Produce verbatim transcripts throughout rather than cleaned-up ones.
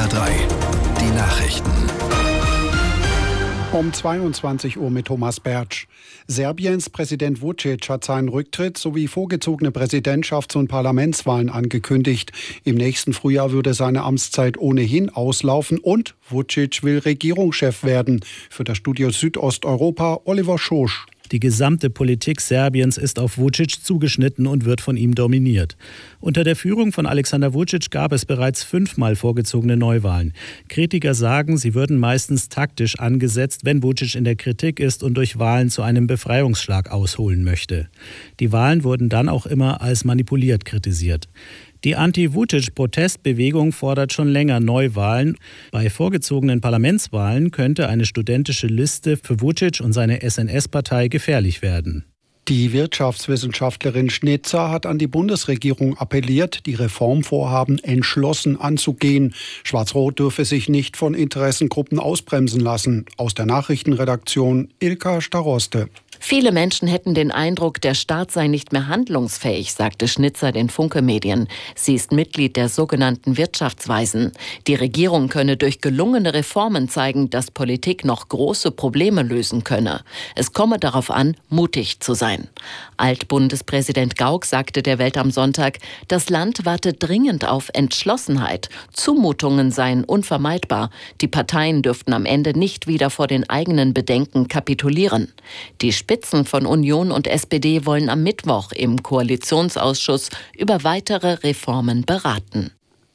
R drei, die Nachrichten. Um zweiundzwanzig Uhr mit Thomas Bertsch. Serbiens Präsident Vučić hat seinen Rücktritt sowie vorgezogene Präsidentschafts- und Parlamentswahlen angekündigt. Im nächsten Frühjahr würde seine Amtszeit ohnehin auslaufen und Vučić will Regierungschef werden. Für das Studio Südosteuropa Oliver Schosch. Die gesamte Politik Serbiens ist auf Vučić zugeschnitten und wird von ihm dominiert. Unter der Führung von Aleksandar Vučić gab es bereits fünfmal vorgezogene Neuwahlen. Kritiker sagen, sie würden meistens taktisch angesetzt, wenn Vučić in der Kritik ist und durch Wahlen zu einem Befreiungsschlag ausholen möchte. Die Wahlen wurden dann auch immer als manipuliert kritisiert. Die Anti-Vučić-Protestbewegung fordert schon länger Neuwahlen. Bei vorgezogenen Parlamentswahlen könnte eine studentische Liste für Vučić und seine S N S-Partei gefährlich werden. Die Wirtschaftswissenschaftlerin Schnitzer hat an die Bundesregierung appelliert, die Reformvorhaben entschlossen anzugehen. Schwarz-Rot dürfe sich nicht von Interessengruppen ausbremsen lassen. Aus der Nachrichtenredaktion Ilka Staroste. Viele Menschen hätten den Eindruck, der Staat sei nicht mehr handlungsfähig, sagte Schnitzer den Funke-Medien. Sie ist Mitglied der sogenannten Wirtschaftsweisen. Die Regierung könne durch gelungene Reformen zeigen, dass Politik noch große Probleme lösen könne. Es komme darauf an, mutig zu sein. Altbundespräsident Gauck sagte der Welt am Sonntag, das Land warte dringend auf Entschlossenheit. Zumutungen seien unvermeidbar. Die Parteien dürften am Ende nicht wieder vor den eigenen Bedenken kapitulieren. Die Spitzen von Union und S P D wollen am Mittwoch im Koalitionsausschuss über weitere Reformen beraten.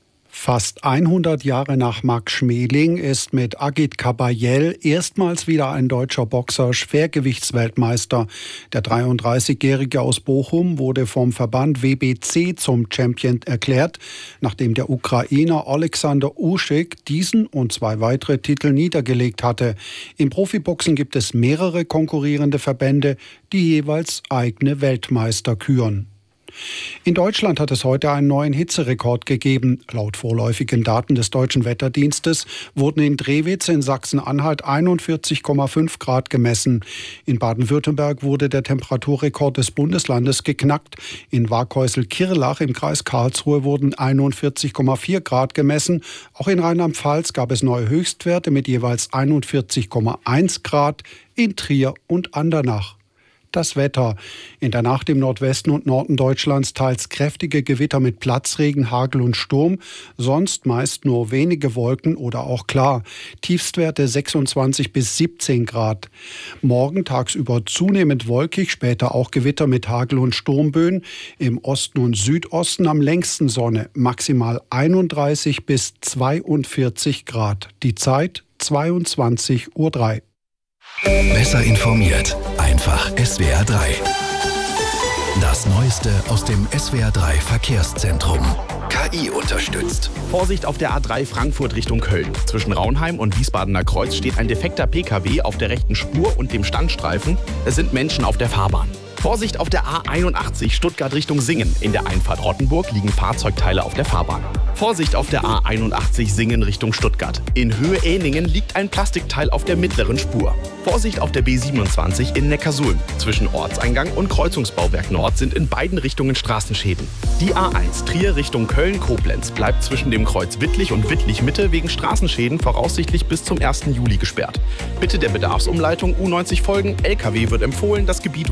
Fast hundert Jahre nach Max Schmeling ist mit Agit Kabayel erstmals wieder ein deutscher Boxer Schwergewichtsweltmeister. Der dreiunddreißigjährige aus Bochum wurde vom Verband W B C zum Champion erklärt, nachdem der Ukrainer Alexander Usyk diesen und zwei weitere Titel niedergelegt hatte. Im Profiboxen gibt es mehrere konkurrierende Verbände, die jeweils eigene Weltmeister küren. In Deutschland hat es heute einen neuen Hitzerekord gegeben. Laut vorläufigen Daten des Deutschen Wetterdienstes wurden in Drewitz in Sachsen-Anhalt einundvierzig Komma fünf Grad gemessen. In Baden-Württemberg wurde der Temperaturrekord des Bundeslandes geknackt. In Warkäusel-Kirlach im Kreis Karlsruhe wurden einundvierzig Komma vier Grad gemessen. Auch in Rheinland-Pfalz gab es neue Höchstwerte mit jeweils einundvierzig Komma eins Grad in Trier und Andernach. Das Wetter. In der Nacht im Nordwesten und Norden Deutschlands teils kräftige Gewitter mit Platzregen, Hagel und Sturm. Sonst meist nur wenige Wolken oder auch klar. Tiefstwerte sechsundzwanzig bis siebzehn Grad. Morgen tagsüber zunehmend wolkig, später auch Gewitter mit Hagel und Sturmböen. Im Osten und Südosten am längsten Sonne. Maximal einunddreißig bis zweiundvierzig Grad. Die Zeit zweiundzwanzig Uhr drei. Besser informiert, einfach S W R drei. Das Neueste aus dem S W R drei Verkehrszentrum. K I unterstützt. Vorsicht auf der A drei Frankfurt Richtung Köln. Zwischen Raunheim und Wiesbadener Kreuz steht ein defekter P K W auf der rechten Spur und dem Standstreifen. Es sind Menschen auf der Fahrbahn. Vorsicht auf der A einundachtzig Stuttgart Richtung Singen. In der Einfahrt Rottenburg liegen Fahrzeugteile auf der Fahrbahn. Vorsicht auf der A einundachtzig Singen Richtung Stuttgart. In Höhe Ehningen liegt ein Plastikteil auf der mittleren Spur. Vorsicht auf der B siebenundzwanzig in Neckarsulm. Zwischen Ortseingang und Kreuzungsbauwerk Nord sind in beiden Richtungen Straßenschäden. Die A eins Trier Richtung Köln-Koblenz bleibt zwischen dem Kreuz Wittlich und Wittlich-Mitte wegen Straßenschäden voraussichtlich bis zum ersten Juli gesperrt. Bitte der Bedarfsumleitung U neunzig folgen. L K W wird empfohlen, das Gebiet